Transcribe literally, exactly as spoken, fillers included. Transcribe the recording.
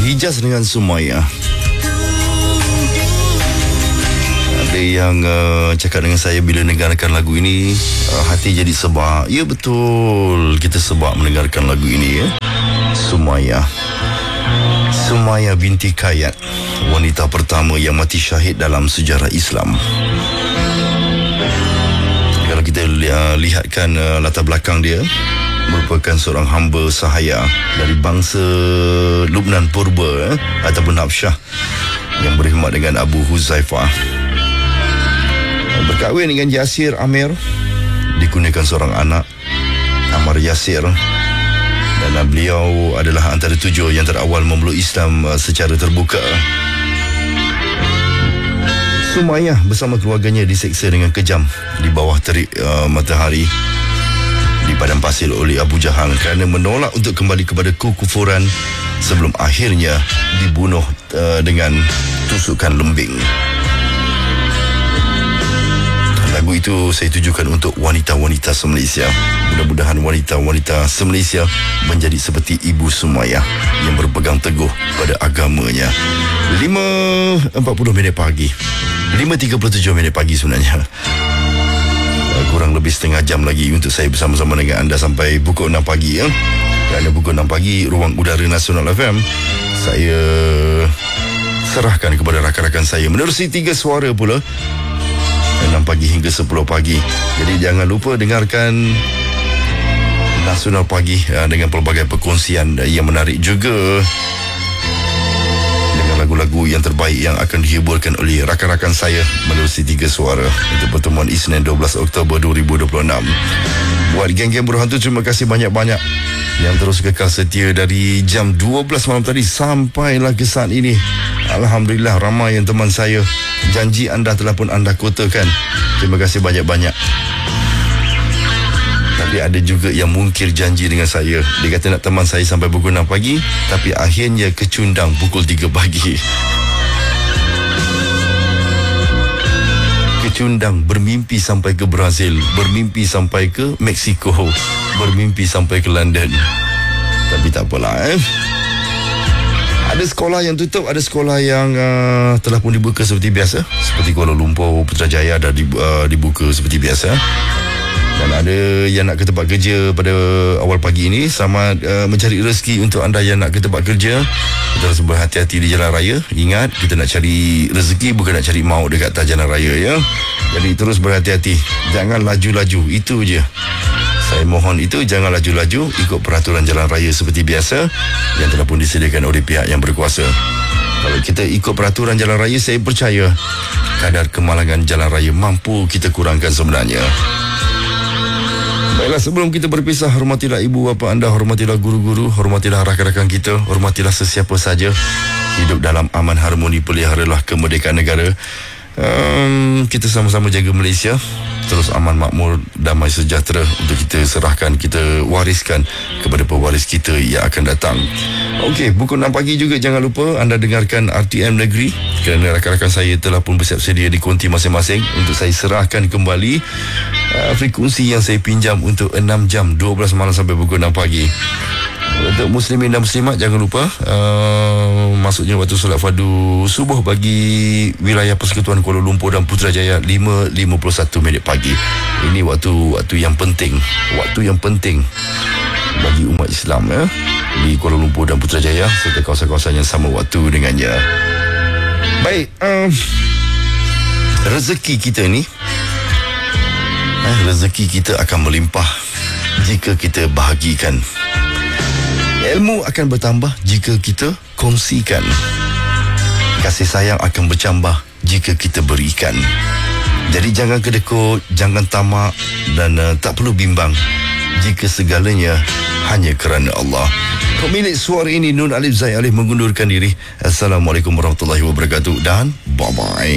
Hijaz dengan Sumaya. Ada yang uh, cakap dengan saya bila dengarkan lagu ini, uh, hati jadi sebab. Ya betul, kita sebab mendengarkan lagu ini ya. Sumaya. Sumaya binti Kayat, wanita pertama yang mati syahid dalam sejarah Islam. Kalau kita uh, lihatkan uh, latar belakang dia, merupakan seorang hamba sahaya dari bangsa Lubnan Purba eh, ataupun Habsyah yang berkhidmat dengan Abu Huzaifah. Berkahwin dengan Yasir Amir, dikurniakan seorang anak Ammar Yasir, dan beliau adalah antara tujuh yang terawal memeluk Islam secara terbuka. Sumayyah bersama keluarganya diseksa dengan kejam di bawah terik uh, matahari di padang pasir oleh Abu Jahal kerana menolak untuk kembali kepada kekufuran sebelum akhirnya dibunuh uh, dengan tusukan lembing. Lagu itu saya tujukan untuk wanita-wanita se-Malaysia. Mudah-mudahan wanita-wanita se-Malaysia menjadi seperti Ibu Sumayyah yang berpegang teguh pada agamanya. lima empat puluh minit pagi, lima tiga puluh tujuh minit pagi sebenarnya. Kurang lebih setengah jam lagi untuk saya bersama-sama dengan anda sampai pukul enam pagi ya. Kerana pukul enam pagi Ruang Udara Nasional F M saya serahkan kepada rakan-rakan saya menerusi tiga suara pula, enam pagi hingga sepuluh pagi. Jadi jangan lupa dengarkan Nasional Pagi dengan pelbagai perkongsian yang menarik juga, lagu-lagu yang terbaik yang akan dihiburkan oleh rakan-rakan saya menerusi tiga suara untuk pertemuan Isnin dua belas Oktober dua ribu dua puluh enam. Buat geng-geng berhantu, terima kasih banyak-banyak yang terus kekal setia dari jam dua belas malam tadi sampailah ke saat ini. Alhamdulillah, ramai yang teman saya. Janji anda telah pun anda kotakan. Terima kasih banyak-banyak. Tapi ada juga yang mungkir janji dengan saya. Dia kata nak teman saya sampai pukul enam pagi, tapi akhirnya kecundang pukul tiga pagi. Kecundang bermimpi sampai ke Brazil, bermimpi sampai ke Mexico, bermimpi sampai ke London. Tapi tak apalah eh. Ada sekolah yang tutup, ada sekolah yang uh, telah pun dibuka seperti biasa. Seperti Kuala Lumpur, Putrajaya dah uh, dibuka seperti biasa. Dan ada yang nak ke tempat kerja pada awal pagi ini. Sama uh, mencari rezeki untuk anda yang nak ke tempat kerja. Kita harus berhati-hati di jalan raya. Ingat, kita nak cari rezeki, bukan nak cari maut dekat atas jalan raya ya. Jadi terus berhati-hati. Jangan laju-laju, itu je. Saya mohon itu, jangan laju-laju, ikut peraturan jalan raya seperti biasa yang telah pun disediakan oleh pihak yang berkuasa. Kalau kita ikut peraturan jalan raya, saya percaya kadar kemalangan jalan raya mampu kita kurangkan sebenarnya. Baiklah, sebelum kita berpisah, hormatilah ibu bapa anda, hormatilah guru-guru, hormatilah rakan-rakan kita, hormatilah sesiapa saja. Hidup dalam aman harmoni, peliharalah kemerdekaan negara. Um, kita sama-sama jaga Malaysia terus aman, makmur, damai, sejahtera untuk kita serahkan, kita wariskan kepada pewaris kita yang akan datang. Okey, pukul enam pagi juga jangan lupa anda dengarkan R T M Negeri, kerana rakan-rakan saya telah pun bersiap sedia di konti masing-masing untuk saya serahkan kembali uh, frekuensi yang saya pinjam untuk enam jam, dua belas malam sampai pukul enam pagi. Untuk muslimin dan muslimat, jangan lupa uh, masuknya waktu solat fardu subuh bagi wilayah Persekutuan Kuala Lumpur dan Putrajaya lima lima puluh satu minit pagi. Ini waktu waktu yang penting, waktu yang penting bagi umat Islam ya, di Kuala Lumpur dan Putrajaya serta kawasan-kawasan yang sama waktu dengannya. Baik, um, rezeki kita ni eh, rezeki kita akan melimpah jika kita bahagikan. Ilmu akan bertambah jika kita kongsikan. Kasih sayang akan bercambah jika kita berikan. Jadi jangan kedekut, jangan tamak dan uh, tak perlu bimbang jika segalanya hanya kerana Allah. Pemilik suara ini Nun Alif Zai Alif mengundurkan diri. Assalamualaikum warahmatullahi wabarakatuh dan bye-bye.